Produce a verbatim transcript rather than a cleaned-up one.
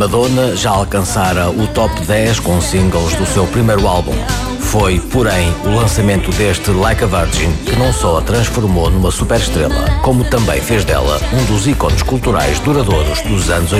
Madonna já alcançara o top dez com singles do seu primeiro álbum. Foi, porém, o lançamento deste Like a Virgin que não só a transformou numa superestrela, como também fez dela um dos ícones culturais duradouros dos anos oitenta.